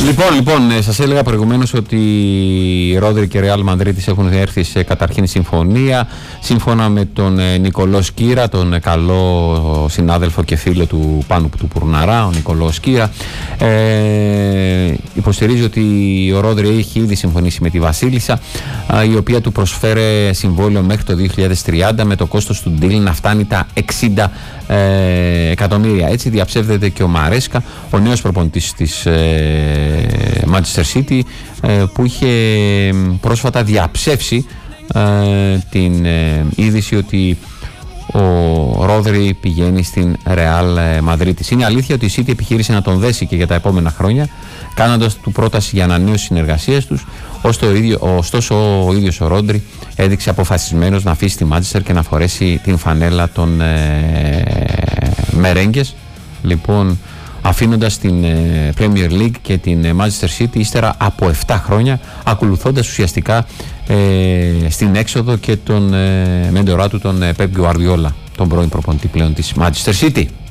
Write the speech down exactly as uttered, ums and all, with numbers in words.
Λοιπόν, λοιπόν σας έλεγα προηγουμένως ότι η Ρόδρυ και η Ρεάλ Μαδρίτης έχουν έρθει σε καταρχήν συμφωνία. Σύμφωνα με τον Νικολό Σκύρα, τον καλό συνάδελφο και φίλο του Πάνου του Πουρναρά, ο Νικολό Σκύρα, ε, υποστηρίζει ότι ο Ρόδρυ έχει ήδη συμφωνήσει με τη Βασίλισσα, η οποία του προσφέρει συμβόλαιο μέχρι το δύο χιλιάδες τριάντα με το κόστος του deal να φτάνει τα εξήντα ε, εκατομμύρια. Έτσι διαψεύδεται και ο Μαρέσκα, ο νέος προπονητής της ε, Manchester City, ε, που είχε πρόσφατα διαψεύσει ε, την ε, είδηση ότι ο Ρόδρυ πηγαίνει στην Real Μαδρίτης. Είναι αλήθεια ότι η City επιχείρησε να τον δέσει και για τα επόμενα χρόνια, κάνοντας του πρόταση για ανανέωση συνεργασίας τους. Ωστόσο, ο ίδιος ο Ρόδρυ έδειξε αποφασισμένος να αφήσει τη Manchester και να φορέσει την φανέλα των ε, μερέγγες. Λοιπόν, αφήνοντας την ε, Premier League και την ε, Manchester City ύστερα από επτά χρόνια, ακολουθώντας ουσιαστικά ε, στην έξοδο και τον ε, μέντορά του, τον ε, Pep Guardiola, τον πρώην προπονητή πλέον της Manchester City.